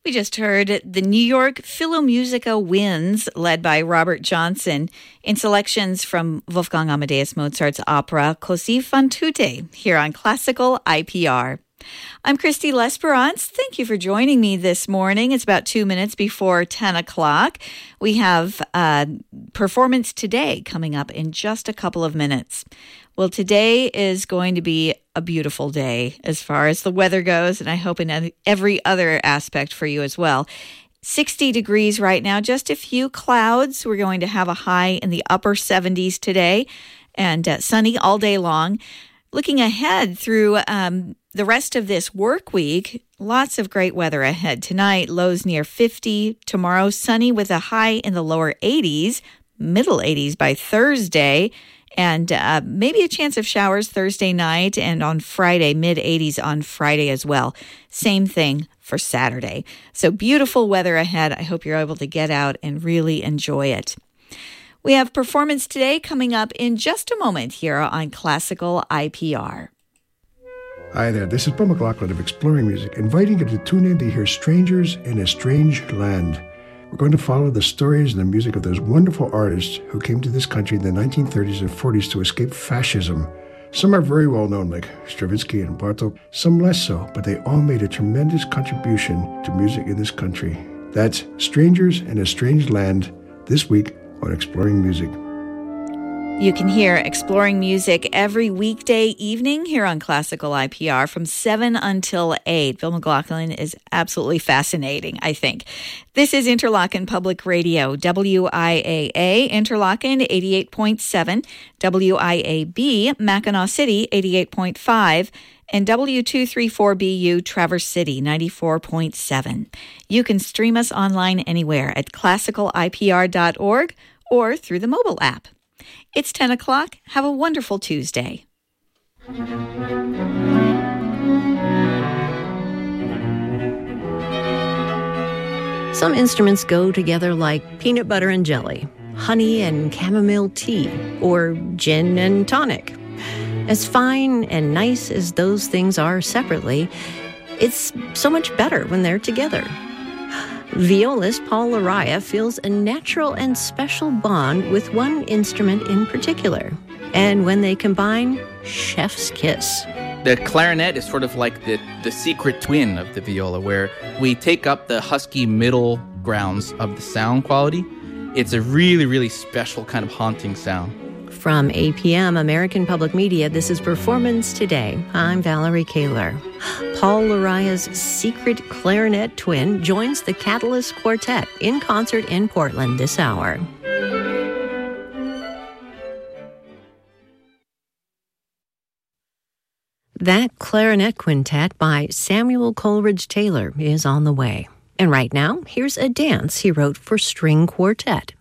We just heard the New York Philharmonica Winds, led by Robert Johnson, in selections from Wolfgang Amadeus Mozart's opera Così fan tutte, here on Classical IPR. I'm Christy L'Esperance. Thank you for joining me this morning. It's about 2 minutes before 10 o'clock. We have Performance Today coming up in just a couple of minutes. Well, today is going to be a beautiful day as far as the weather goes, and I hope in every other aspect for you as well. 60 degrees right now, just a few clouds. We're going to have a high in the upper 70s today, and sunny all day long. Looking ahead through the rest of this work week, lots of great weather ahead. Tonight, lows near 50. Tomorrow, sunny with a high in the lower 80s, middle 80s by Thursday. And maybe a chance of showers Thursday night, and on Friday, mid-80s on Friday as well. Same thing for Saturday. So beautiful weather ahead. I hope you're able to get out and really enjoy it. We have Performance Today coming up in just a moment here on Classical IPR. Hi there, this is Paul McLaughlin of Exploring Music, inviting you to tune in to hear Strangers in a Strange Land. We're going to follow the stories and the music of those wonderful artists who came to this country in the 1930s and 40s to escape fascism. Some are very well known, like Stravinsky and Bartók, some less so, but they all made a tremendous contribution to music in this country. That's Strangers in a Strange Land, this week on Exploring Music. You can hear Exploring Music every weekday evening here on Classical IPR from 7 until 8. Bill McLaughlin is absolutely fascinating, I think. This is Interlochen Public Radio, WIAA, Interlochen 88.7, WIAB, Mackinac City 88.5, and W234BU Traverse City 94.7. You can stream us online anywhere at classicalipr.org or through the mobile app. It's 10 o'clock. Have a wonderful Tuesday. Some instruments go together like peanut butter and jelly, honey and chamomile tea, or gin and tonic. As fine and nice as those things are separately, it's so much better when they're together. Violist Paul Larraia feels a natural and special bond with one instrument in particular. And when they combine, chef's kiss. The clarinet is sort of like the secret twin of the viola, where we take up the husky middle grounds of the sound quality. It's a really, really special kind of haunting sound. From APM American Public Media, this is Performance Today. I'm Valerie Kaler. Paul Larraia's secret clarinet twin joins the Catalyst Quartet in concert in Portland this hour. That clarinet quintet by Samuel Coleridge Taylor is on the way. And right now, here's a dance he wrote for string quartet.